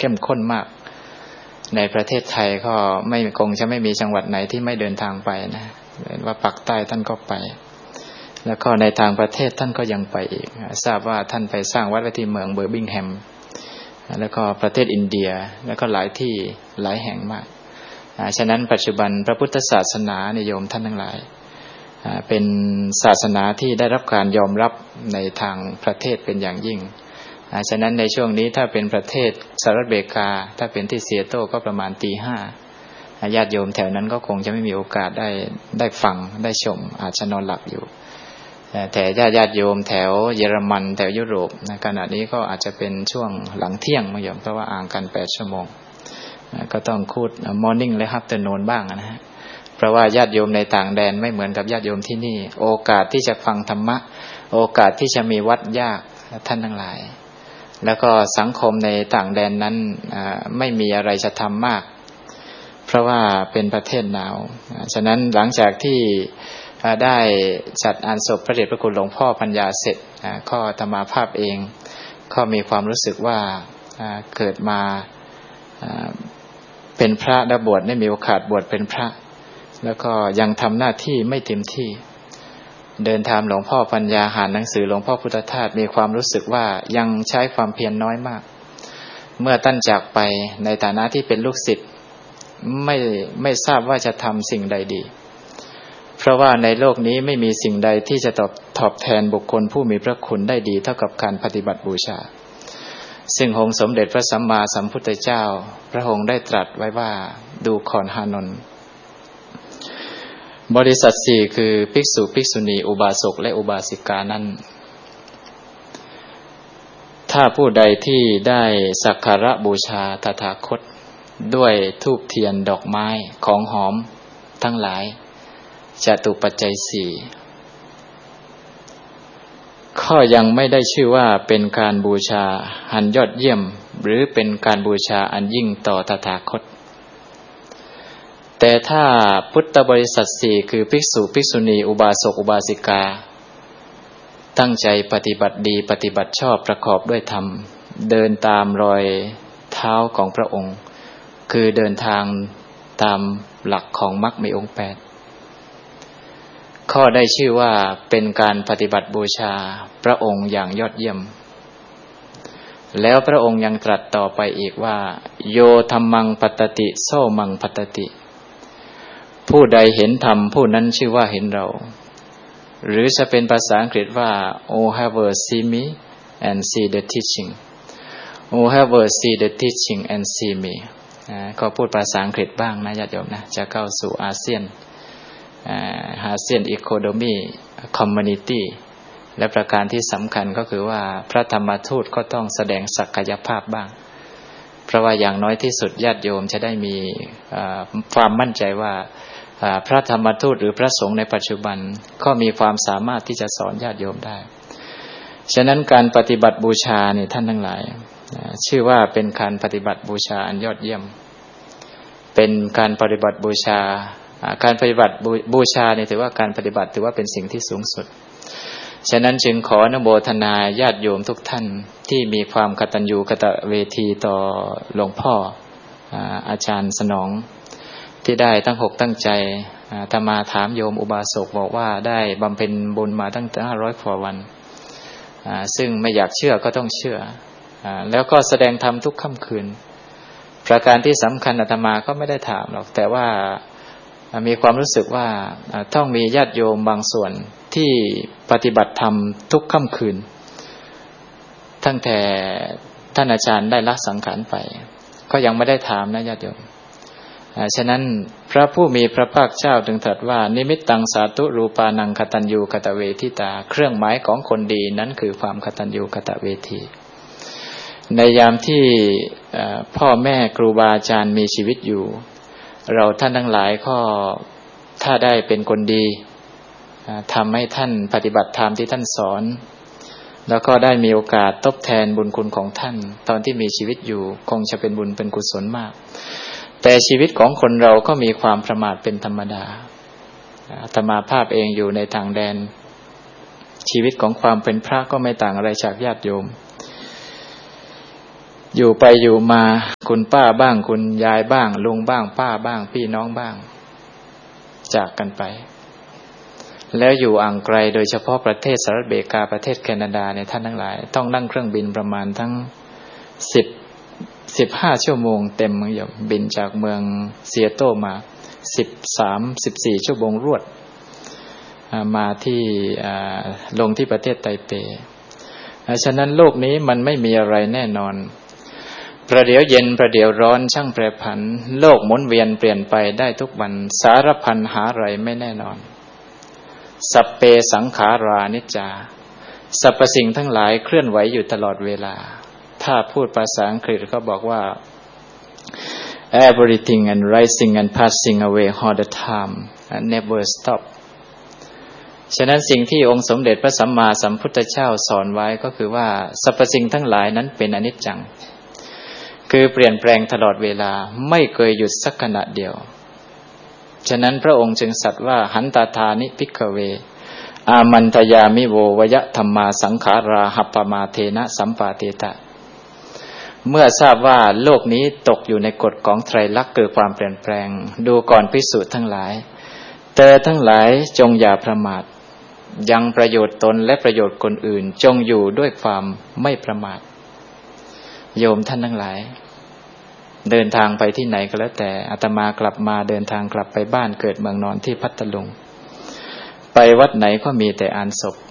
เข้มข้นมากในประเทศไทยก็คงจะไม่มีจังหวัดไหนที่ไม่เดินทางไปนะเห็นว่าปักใต้ท่านก็ไปแล้วก็ในทางประเทศท่านก็ยังไปอีกทราบว่าท่านไปสร้างวัดไว้ที่เมืองเบอร์มิงแฮมแล้วก็ประเทศอินเดียแล้วก็หลายที่หลายแห่งมากฉะนั้นปัจจุบันพระพุทธศาสนานิยมท่านทั้งหลายเป็นศาสนาที่ได้รับการยอมรับในทางประเทศเป็นอย่างยิ่งฉะนั้นในช่วงนี้ถ้าเป็นประเทศสหรัฐอเมริกาถ้าเป็นที่ซีแอตเทิลก็ประมาณ 5:00 นญาติโยมแถวนั้นก็คงจะไม่มีโอกาสได้ฟังได้ชมอาจจะนอนหลับอยู่แต่ญาติโยมแถวเยอรมันแถวยุโรปขณะนี้ก็อาจจะเป็นช่วงหลังเที่ยงมั้งโยมเพราะว่าอ่างกัน8 ชั่วโมงก็ต้องคูด morning และ afternoon บ้างนะฮะเพราะว่าญาติโยมในต่างแดนไม่เหมือนกับญาติโยมที่นี่โอกาสที่จะฟังธรรมะโอกาสที่จะมีวัดยากท่านทั้งหลายแล้วก็สังคมในต่างแดนนั้นไม่มีอะไรจะทำมากเพราะว่าเป็นประเทศหนาวฉะนั้นหลังจากที่ได้จัดงานศพพระเดชพระคุณหลวงพ่อปัญญาเสร็จก็อาตมาภาพเองก็มีความรู้สึกว่าเกิดมาเป็นพระและบวชได้มีโอกาสบวชเป็นพระแล้วก็ยังทำหน้าที่ไม่เต็มที่เดินทางหลวงพ่อปัญญาหาหนังสือหลวงพ่อพุทธทาสมีความรู้สึกว่ายังใช้ความเพียรน้อยมากเมื่อท่านจากไปในฐานะที่เป็นลูกศิษย์ไม่ทราบว่าจะทำสิ่งใดดีเพราะว่าในโลกนี้ไม่มีสิ่งใดที่จะตอบแทนบุคคลผู้มีพระคุณได้ดีเท่ากับการปฏิบัติบูชาซึ่งองค์สมเด็จพระสัมมาสัมพุทธเจ้าพระองค์ได้ตรัสไว้ว่าดูก่อนอานนท์บริษัท4คือภิกษุภิกษุณีอุบาสกและอุบาสิกานั้นถ้าผู้ใดที่ได้สักการะบูชาตถาคตด้วยธูปเทียนดอกไม้ของหอมทั้งหลายจตุปัจจัย4ข้อยังไม่ได้ชื่อว่าเป็นการบูชาอันยอดเยี่ยมหรือเป็นการบูชาอันยิ่งต่อตถาคตแต่ถ้าพุทธบริษัท4คือภิกษุภิกษุณีอุบาสกอุบาสิกาตั้งใจปฏิบัติดีปฏิบัติชอบประกอบด้วยธรรมเดินตามรอยเท้าของพระองค์คือเดินทางตามหลักของมรรคมีองค์8ข้อได้ชื่อว่าเป็นการปฏิบัติบูชาพระองค์อย่างยอดเยี่ยมแล้วพระองค์ยังตรัสต่อไปอีกว่าโยธัมมังปัตติโสมังปัตติผู้ใดเห็นธรรมผู้นั้นชื่อว่าเห็นเราหรือจะเป็นภาษาอังกฤษว่า whoever see me and see the teaching whoever see the teaching and see me ก็พูดภาษาอังกฤษบ้างนะญาติโยมนะจะเข้าสู่อาเซียนEconomy Community และประการที่สำคัญก็คือว่าพระธรรมทูตก็ต้องแสดงศักยภาพบ้างเพราะว่าอย่างน้อยที่สุดญาติโยมจะได้มีความมั่นใจว่าพระธรรมทูตหรือพระสงฆ์ในปัจจุบันก็มีความสามารถที่จะสอนญาติโยมได้ฉะนั้นการปฏิบัติบูชาเนี่ยท่านทั้งหลายชื่อว่าเป็นการปฏิบัติบูชาอันยอดเยี่ยมเป็นการปฏิบัติบูชาการปฏิบัติบูชาเนี่ยถือว่าการปฏิบัติถือว่าเป็นสิ่งที่สูงสุดฉะนั้นจึงขออนุโมทนาญาติโยมทุกท่านที่มีความกตัญญูกตเวทีต่อหลวงพ่ออาจารย์สนองที่ได้ตั้งอกตั้งใจอาตมาถามโยมอุบาสกบอกว่าได้บำเพ็ญบุญมาตั้งแต่500 กว่าวันซึ่งไม่อยากเชื่อก็ต้องเชื่อแล้วก็แสดงธรรมทุกค่ำคืนประการที่สำคัญอาตมาก็ไม่ได้ถามหรอกแต่ว่ามีความรู้สึกว่าต้องมีญาติโยมบางส่วนที่ปฏิบัติธรรมทุกค่ำคืนตั้งแต่ท่านอาจารย์ได้ละสังขารไปก็ยังไม่ได้ถามนะญาติโยมฉะนั้นพระผู้มีพระภาคเจ้าจึงตรัสว่านิมิตตังสาธุรูปานังกตัญญูกตเวทิตาเครื่องหมายของคนดีนั้นคือความกตัญญูกตเวทีในยามที่พ่อแม่ครูบาอาจารย์มีชีวิตอยู่เราท่านทั้งหลายก็ถ้าได้เป็นคนดีทำให้ท่านปฏิบัติธรรมที่ท่านสอนแล้วก็ได้มีโอกาสทดแทนบุญคุณของท่านตอนที่มีชีวิตอยู่คงจะเป็นบุญเป็นกุศลมากแต่ชีวิตของคนเราก็มีความประมาทเป็นธรรมดาอาตมาภาพเองอยู่ในต่างแดนชีวิตของความเป็นพระก็ไม่ต่างอะไรจากญาติโยมอยู่ไปอยู่มาคุณป้าบ้างคุณยายบ้างลุงบ้างป้าบ้างพี่น้องบ้างจากกันไปแล้วอยู่อ่างไกลโดยเฉพาะประเทศสหรัฐอเมริกาประเทศแคนาดาเนี่ยท่านทั้งหลายต้องนั่งเครื่องบินประมาณทั้ง15 ชั่วโมงเต็มมั้งโยมบินจากเมืองเซียโตรมา14 ชั่วโมงรวดมาที่ลงที่ประเทศไทเปฉะนั้นโลกนี้มันไม่มีอะไรแน่นอนประเดี๋ยวเย็นประเดี๋ยวร้อนช่างแปรผันโลกหมุนเวียนเปลี่ยนไปได้ทุกวันสารพันหาอะไรไม่แน่นอนสัพเพสังขารานิจจาสรรพสิ่งทั้งหลายเคลื่อนไหวอยู่ตลอดเวลาถ้าพูดภาษาอังกฤษเขาบอกว่า everything and rising and passing away all the time and never stop ฉะนั้นสิ่งที่องค์สมเด็จพระสัมมาสัมพุทธเจ้าสอนไว้ก็คือว่าสรรพสิ่งทั้งหลายนั้นเป็นอนิจจังคือเปลี่ยนแปลงตลอดเวลาไม่เคยหยุดสักขณะเดียวฉะนั้นพระองค์จึงสัตย์ว่าหันตาธานิภิกขเวอามันตยามิโววยธัมมาสังขาราหัปปมาเทนะสัมปาเตตะเมื่อทราบว่าโลกนี้ตกอยู่ในกฎของไตรลักษณ์คือความเปลี่ยนแปลงดูก่อนภิกษุทั้งหลายเธอทั้งหลายจงอย่าประมาทยังประโยชน์ตนและประโยชน์คนอื่นจงอยู่ด้วยความไม่ประมาทโยมท่านทั้งหลายเดินทางไปที่ไหนก็แล้วแต่อาตมากลับมาเดินทางกลับไปบ้านเกิดเมืองนอนที่พัทลุงไปวัดไหนก็มีแต่อ่าน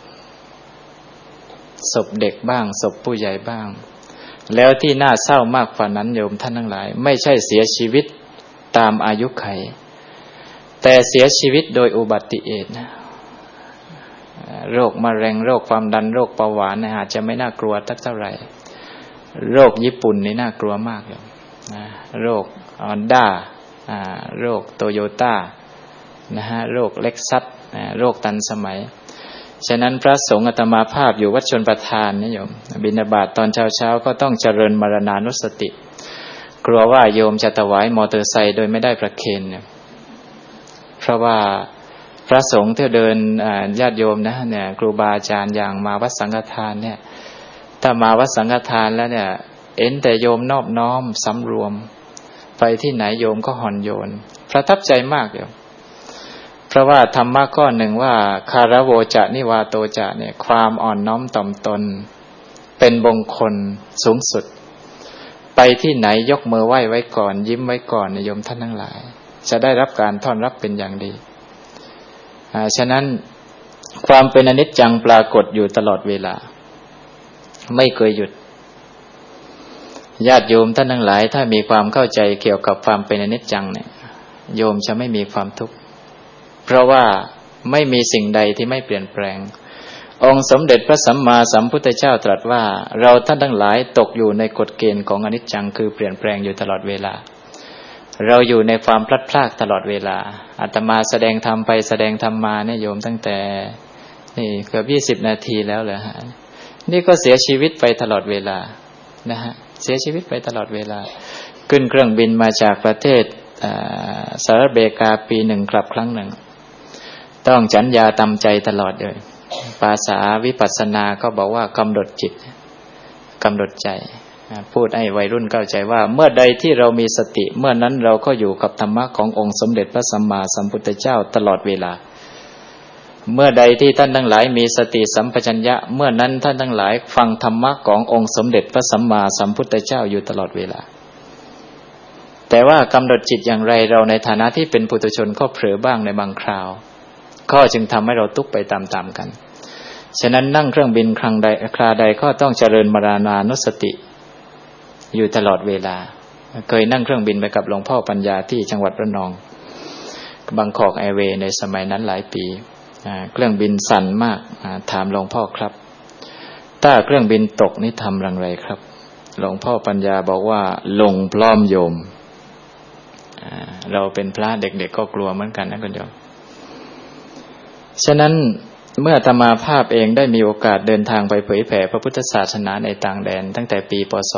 ศพเด็กบ้างศพผู้ใหญ่บ้างแล้วที่น่าเศร้ามากกว่านั้นโยมท่านทั้งหลายไม่ใช่เสียชีวิตตามอายุไขแต่เสียชีวิตโดยอุบัติเหตุนะโรคมะเร็งโรคความดันโรคเบาหวานอาจจะไม่น่ากลัวเท่าไหร่โรคญี่ปุ่นนี่น่ากลัวมากเลยโรคฮอนด้าโรคโตโยต้านะฮะโรคเล็กซัสโรคทันสมัยฉะนั้นพระสงฆ์อาตมาภาพอยู่วัดชลประทานนะโยมบิณฑบาตตอนเช้าก็ต้องเจริญมรณานุสติกลัวว่าโยมจะถวายมอเตอร์ไซค์โดยไม่ได้ประเคนเนี่ยเพราะว่าพระสงฆ์ที่เดินญาติโยมนะเนี่ยครูบาอาจารย์อย่างมาวัดสังฆทานเนี่ยถ้ามาวัดสังฆทานแล้วเนี่ยเอ็นแต่โยมนอบน้อมสำรวมไปที่ไหนโยมก็ห่อนโยนประทับใจมากโยมเพราะว่าธรรมะข้อหนึ่งว่าคารโวจะนิวาโตจะเนี่ยความอ่อนน้อมถ่อมตนเป็นมงคลสูงสุดไปที่ไหนยกมือไหว้ไว้ก่อนยิ้มไว้ก่อนโยมท่านทั้งหลายจะได้รับการต้อนรับเป็นอย่างดีฉะนั้นความเป็นอนิจจังปรากฏอยู่ตลอดเวลาไม่เคยหยุดญาติโยมท่านทั้งหลายถ้ามีความเข้าใจเกี่ยวกับความเป็นอนิจจังเนี่ยโยมจะไม่มีความทุกข์เพราะว่าไม่มีสิ่งใดที่ไม่เปลี่ยนแปลงองค์สมเด็จพระสัมมาสัมพุทธเจ้าตรัสว่าเราท่านทั้งหลายตกอยู่ในกฎเกณฑ์ของอนิจจังคือเปลี่ยนแปลงอยู่ตลอดเวลาเราอยู่ในความพลัดพรากตลอดเวลาอาตมาแสดงธรรมไปแสดงธรรมมาเนี่ยโยมตั้งแต่นี่เกือบ20 นาทีแล้วเหรอฮะนี่ก็เสียชีวิตไปตลอดเวลานะฮะเสียชีวิตไปตลอดเวลาขึ้นเครื่องบินมาจากประเทศสหรัฐอเมริกาปีหนึ่งกลับครั้งหนึ่งต้องฉันยาตำใจตลอดเลยภาษาวิปัสสนาก็บอกว่ากำหนดจิตกำหนดใจพูดให้วัยรุ่นเข้าใจว่าเมื่อใดที่เรามีสติเมื่อนั้นเราก็อยู่กับธรรมะขององค์สมเด็จพระสัมมาสัมพุทธเจ้าตลอดเวลาเมื่อใดที่ท่านทั้งหลายมีสติสัมปชัญญะเมื่อนั้นท่านทั้งหลายฟังธรรมะขององค์สมเด็จพระสัมมาสัมพุทธเจ้าอยู่ตลอดเวลาแต่ว่ากำหนดจิตอย่างไรเราในฐานะที่เป็นปุถุชนก็เผลอบ้างในบางคราวก็จึงทำให้เราทุกข์ไปตามๆกันฉะนั้นนั่งเครื่องบินคราใดก็ต้องเจริญมรณานุสติอยู่ตลอดเวลาเคยนั่งเครื่องบินไปกับหลวงพ่อปัญญาที่จังหวัดระนองบางกอกแอร์เวย์ในสมัยนั้นหลายปีเครื่องบินสั่นมากถามหลวงพ่อครับถ้าเครื่องบินตกนี่ทำอย่างไรครับหลวงพ่อปัญญาบอกว่าลงพร้อมโยมเราเป็นพระเด็กๆก็กลัวเหมือนกันนะคุณโยมฉะนั้นเมื่ออาตมาภาพเองได้มีโอกาสเดินทางไปเผยแผ่พระพุทธศาสนาในต่างแดนตั้งแต่ปีพ.ศ.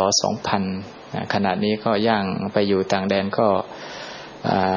2000ขณะนี้ก็ย่างไปอยู่ต่างแดนก็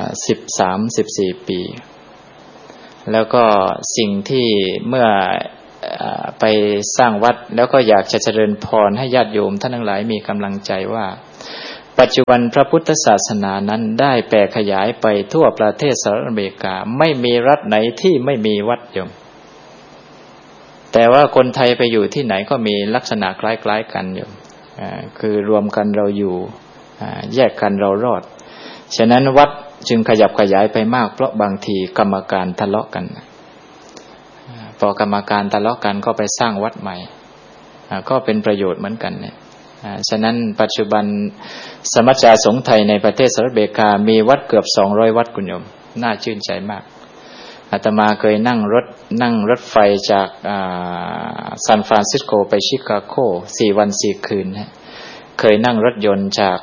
13-14 ปีแล้วก็สิ่งที่เมื่อไปสร้างวัดแล้วก็อยากจะเจริญพรให้ญาติโยมท่านทั้งหลายมีกำลังใจว่าปัจจุบันพระพุทธศาสนานั้นได้แผ่ขยายไปทั่วประเทศสหรัฐอเมริกาไม่มีรัฐไหนที่ไม่มีวัดโยมแต่ว่าคนไทยไปอยู่ที่ไหนก็มีลักษณะคล้ายๆกันโยมคือรวมกันเราอยู่แยกกันเรารอดฉะนั้นวัดจึงขยับขยายไปมากเพราะบางทีกรรมการทะเลาะกันพอกรรมการทะเลาะกันก็ไปสร้างวัดใหม่ก็เป็นประโยชน์เหมือนกันเนี่ยฉะนั้นปัจจุบันสมัชชาสงฆ์ไทยในประเทศสหรัฐอเมริกามีวัดเกือบ200วัดคุณโยมน่าชื่นใจมากอาตมาเคยนั่งรถไฟจากซานฟรานซิสโกไปชิคาโก4 วัน 4 คืนเคยนั่งรถยนต์จาก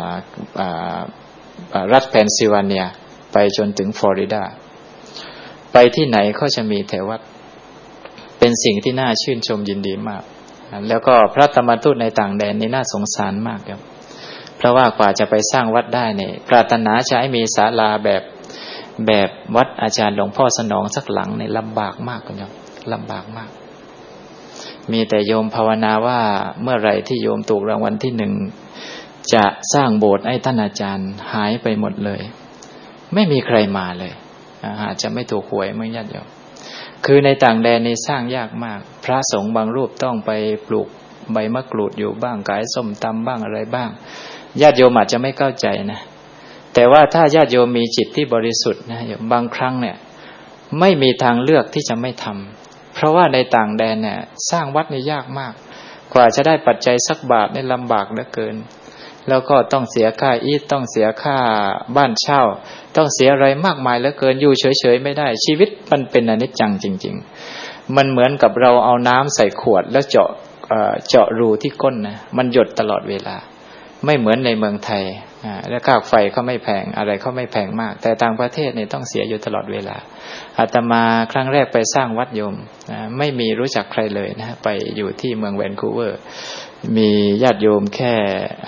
รัฐเพนซิลเวเนียไปจนถึงฟลอริดาไปที่ไหนก็จะมีแต่วัดเป็นสิ่งที่น่าชื่นชมยินดีมากแล้วก็พระธรรมทูตในต่างแดนนี่น่าสงสารมากครับเพราะว่ากว่าจะไปสร้างวัดได้เนี่ยปรารถนาจะให้มีศาลาแบบวัดอาจารย์หลวงพ่อสนองสักหลังเนี่ยลำบากมากคุณโยมลำบากมากมีแต่โยมภาวนาว่าเมื่อไหร่ที่โยมถูกรางวัลที่1จะสร้างโบสถ์ให้ท่านอาจารย์หายไปหมดเลยไม่มีใครมาเลยอาจจะไม่ถูกหวยไม่ญาติโยมคือในต่างแดนนี่สร้างยากมากพระสงฆ์บางรูปต้องไปปลูกใบมะกรูดอยู่บ้างขายส้มตำบ้างอะไรบ้างญาติโยมอาจจะไม่เข้าใจนะแต่ว่าถ้าญาติโยมมีจิตที่บริสุทธิ์นะโยมบางครั้งเนี่ยไม่มีทางเลือกที่จะไม่ทำเพราะว่าในต่างแดนเนี่ยสร้างวัดนี่ยากมากกว่าจะได้ปัจจัยสักบาทนี่ลำบากเหลือเกินแล้วก็ต้องเสียค่าอีทต้องเสียค่าบ้านเช่าต้องเสียอะไรมากมายเหลือเกินอยู่เฉยๆไม่ได้ชีวิตมันเป็นอนิจจังจริงๆมันเหมือนกับเราเอาน้ำใส่ขวดแล้วเจาะรูที่ก้นนะมันหยดตลอดเวลาไม่เหมือนในเมืองไทยและค่าไฟก็ไม่แพงอะไรก็ไม่แพงมากแต่ต่างประเทศเนี่ยต้องเสียอยู่ตลอดเวลาอาตมาครั้งแรกไปสร้างวัดโยมไม่มีรู้จักใครเลยนะไปอยู่ที่เมืองแวนคูเวอร์มีญาติโยมแค่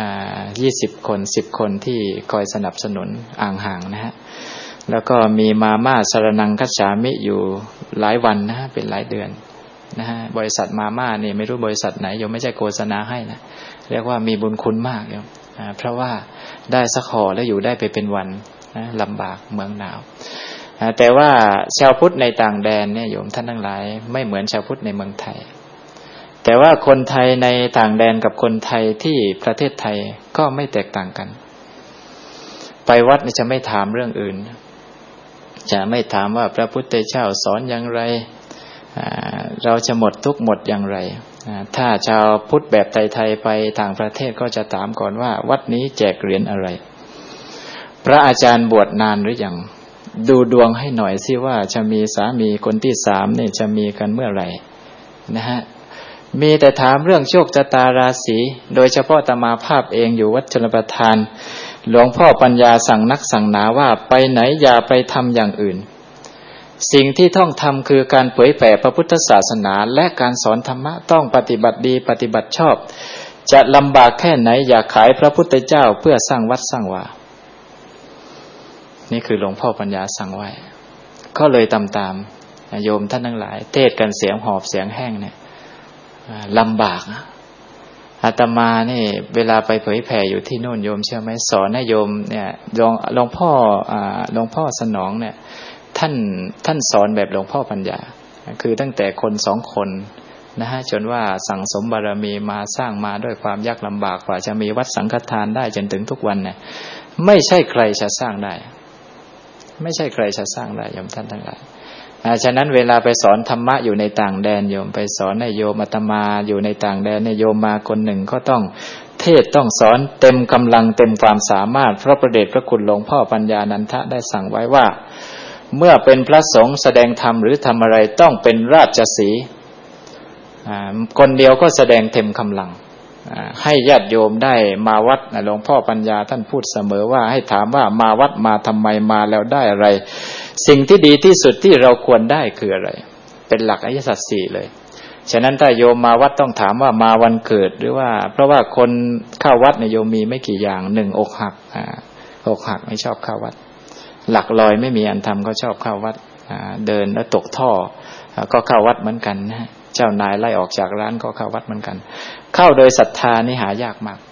20 คน10 คนที่คอยสนับสนุนห่างๆนะฮะแล้วก็มีมาม่าสรนังคัจฉามิอยู่หลายวันนะเป็นหลายเดือนนะฮะบริษัทมาม่านี่ไม่รู้บริษัทไหนโยมไม่ใช่โฆษณาให้นะเรียกว่ามีบุญคุณมากโยมเพราะว่าได้สักห่อแล้วอยู่ได้ไปเป็นวันนะลำบากเมืองหนาวแต่ว่าชาวพุทธในต่างแดนเนี่ยโยมท่านทั้งหลายไม่เหมือนชาวพุทธในเมืองไทยแต่ว่าคนไทยในต่างแดนกับคนไทยที่ประเทศไทยก็ไม่แตกต่างกันไปวัดจะไม่ถามเรื่องอื่นจะไม่ถามว่าพระพุทธเจ้าสอนอย่างไรเราจะหมดทุกข์หมดอย่างไรถ้าชาวพุทธแบบไทยๆไปต่างประเทศก็จะถามก่อนว่าวัดนี้แจกเหรียญอะไรพระอาจารย์บวชนานหรือยังดูดวงให้หน่อยสิว่าจะมีสามีคนที่3เนี่ยจะมีกันเมื่อไหร่นะฮะมีแต่ถามเรื่องโชคชะตาราศีโดยเฉพาะอาตมาภาพเองอยู่วัดชลประทานหลวงพ่อปัญญาสั่งนักสั่งหนาว่าไปไหนอย่าไปทำอย่างอื่นสิ่งที่ต้องทำคือการเผยแผ่พระพุทธศาสนาและการสอนธรรมะต้องปฏิบัติดีปฏิบัติชอบจะลำบากแค่ไหนอย่าขายพระพุทธเจ้าเพื่อสร้างวัดสร้างวานี่คือหลวงพ่อปัญญาสั่งไว้ก็เลยตามโยมท่านทั้งหลายเทศกันเสียงหอบเสียงแห้งเนี่ยลำบากอาตมานี่เวลาไปเผยแผ่อยู่ที่โน่นโยมเชื่อไหมสอนให้โยมเนี่ยหลวงพ่อสนองเนี่ยท่านสอนแบบหลวงพ่อปัญญาคือตั้งแต่คน2 คนนะฮะจนว่าสั่งสมบารมีมาสร้างมาด้วยความยากลำบากกว่าจะมีวัดสังฆทานได้จนถึงทุกวันเนี่ยไม่ใช่ใครจะสร้างได้ไม่ใช่ใครจะสร้างได้โยมท่านทั้งหลายฉะนั้นเวลาไปสอนธรรมะอยู่ในต่างแดนโยมไปสอนให้โยมอาตมาอยู่ในต่างแดนเนี่ยโยมมาคนหนึ่งก็ต้องเทศต้องสอนเต็มกำลังเต็มความสามารถเพราะพระเดชพระคุณหลวงพ่อปัญญานันทะได้สั่งไว้ว่าเมื่อเป็นพระสงฆ์แสดงธรรมหรือทำอะไรต้องเป็นราชสีห์คนเดียวก็แสดงเต็มกำลังให้ญาติโยมได้มาวัดหลวงพ่อปัญญาท่านพูดเสมอว่าให้ถามว่ามาวัดมาทำไมมาแล้วได้อะไรสิ่งที่ดีที่สุดที่เราควรได้คืออะไรเป็นหลักอริยสัจ4เลยฉะนั้นถ้าโยมมาวัดต้องถามว่ามาวันเกิดหรือว่าเพราะว่าคนเข้าวัดเนี่ยโยมมีไม่กี่อย่าง1อกหักอกหักไม่ชอบเข้าวัดหลักลอยไม่มีอันทำก็ชอบเข้าวัดเดินแล้วตกท่อก็เข้าวัดเหมือนกันนะเจ้านายไล่ออกจากร้านก็เข้าวัดเหมือนกันเข้าโดยศรัทธานี่หายากมาก